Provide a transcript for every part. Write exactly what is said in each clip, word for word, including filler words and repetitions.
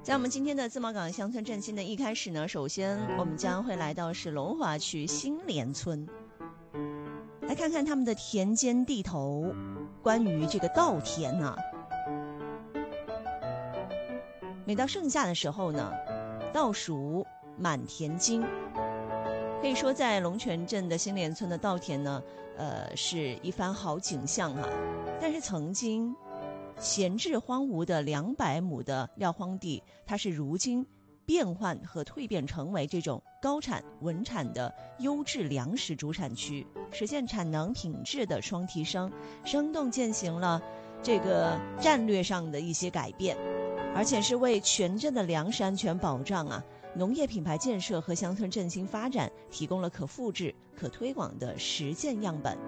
在我们今天的自贸港乡村振兴的一开始呢，首先我们将会来到是龙华区新联村，来看看他们的田间地头。关于这个稻田啊，每到盛夏的时候呢，稻熟满田金。可以说在龙泉镇的新联村的稻田呢，呃，是一番好景象啊。但是曾经闲置荒芜的两百亩的撂荒地，它是如今变换和蜕变成为这种高产稳产的优质粮食主产区，实现产能品质的双提升，生动践行了这个战略上的一些改变，而且是为全镇的粮食安全保障啊，农业品牌建设和乡村振兴发展提供了可复制、可推广的实践样本。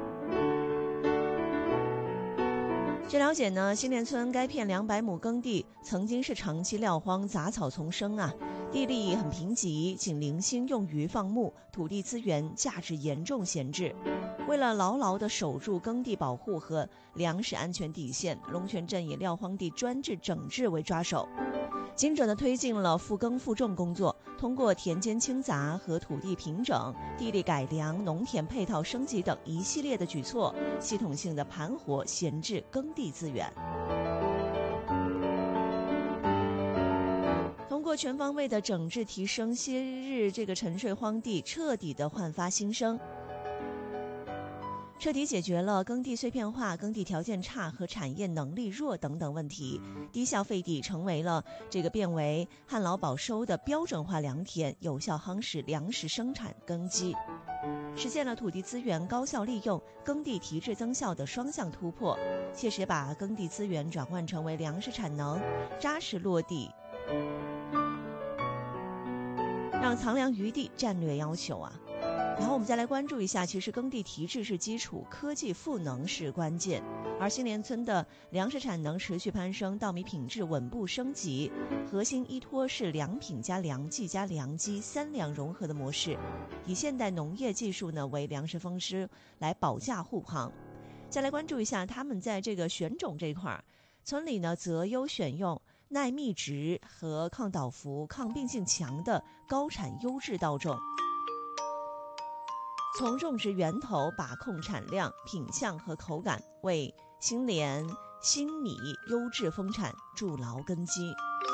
据了解呢，新联村该片两百亩耕地曾经是长期撂荒，杂草丛生啊，地力很贫瘠，仅零星用于放牧，土地资源价值严重闲置。为了牢牢地守住耕地保护和粮食安全底线，龙泉镇以撂荒地专治整治为抓手，精准地推进了复耕复种工作，通过田间清杂和土地平整、地力改良、农田配套升级等一系列的举措，系统性的盘活闲置耕地资源。通过全方位的整治提升，昔日这个沉睡荒地彻底的焕发新生，彻底解决了耕地碎片化、耕地条件差和产业能力弱等等问题，低效废地成为了这个变为旱涝保收的标准化良田，有效夯实粮食生产根基，实现了土地资源高效利用、耕地提质增效的双向突破，切实把耕地资源转换成为粮食产能，扎实落地，让藏粮余地战略要求啊。然后我们再来关注一下，其实耕地提质是基础，科技赋能是关键。而新联村的粮食产能持续攀升，稻米品质稳步升级，核心依托是良品加良技加良机三粮融合的模式，以现代农业技术呢为粮食风师来保驾护航。再来关注一下他们在这个选种这一块，村里呢择优选用耐密植和抗倒伏、抗病性强的高产优质稻种，从种植源头把控产量、品相和口感，为新联新米优质丰产筑牢根基。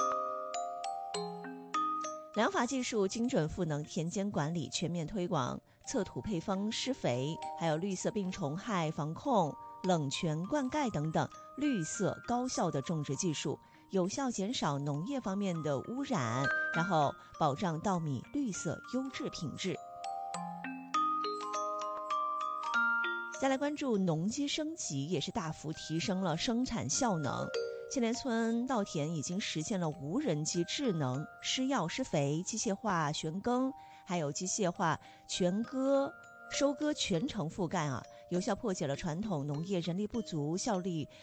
粮法技术精准赋能田间管理，全面推广测土配方、施肥，还有绿色病虫害防控、冷泉灌溉等等绿色高效的种植技术，有效减少农业方面的污染，然后保障稻米绿色优质品质。再来关注农机升级，也是大幅提升了生产效能。新联村稻田已经实现了无人机智能施药施肥、机械化旋耕，还有机械化全割收割全程覆盖啊，有效破解了传统农业人力不足、效率